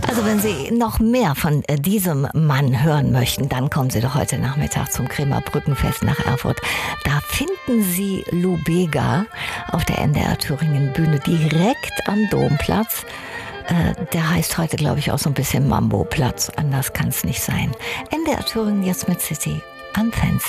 Also wenn Sie noch mehr von diesem Mann hören möchten, dann kommen Sie doch heute Nachmittag zum Kremer Brückenfest nach Erfurt. Da finden Sie Lou Bega auf der NDR Thüringen Bühne direkt am Domplatz. Der heißt heute, glaube ich, auch so ein bisschen Mambo-Platz. Anders kann es nicht sein. NDR Thüringen jetzt mit City am Fenster.